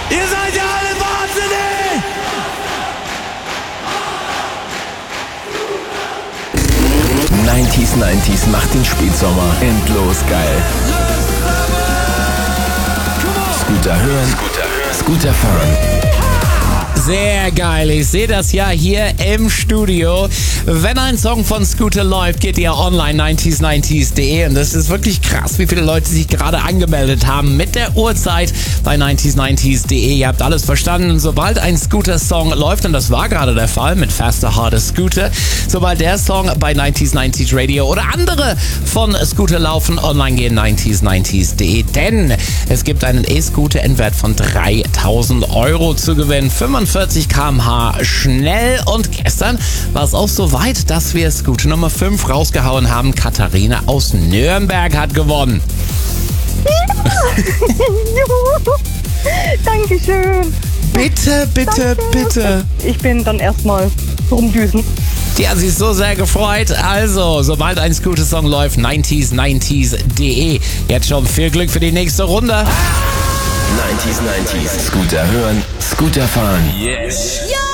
Ihr seid ja alle wahnsinnig! 90s macht den Spätsommer endlos geil. Scooter hören, Scooter fahren. Sehr geil, ich sehe das ja hier im Studio. Wenn ein Song von Scooter läuft, geht ihr online 90s90s.de und das ist wirklich krass, wie viele Leute sich gerade angemeldet haben mit der Uhrzeit bei 90s90s.de. Ihr habt alles verstanden. Sobald ein Scooter-Song läuft, und das war gerade der Fall mit Faster, Harder, Scooter, sobald der Song bei 90s90s Radio oder andere von Scooter laufen, online gehen 90s90s.de, denn es gibt einen E-Scooter-Endwert von 3.000 Euro zu gewinnen. 45 km/h schnell und gestern war es auch so weit, dass wir Scooter Nummer 5 rausgehauen haben. Katharina aus Nürnberg hat gewonnen. Dankeschön. Bitte, bitte, bitte. Ich bin dann erstmal rumdüsen. Die hat sich so sehr gefreut. Also, sobald ein Scooter-Song läuft, 90s90s.de. Jetzt schon viel Glück für die nächste Runde. 90s, Scooter hören, Scooter fahren. Yes!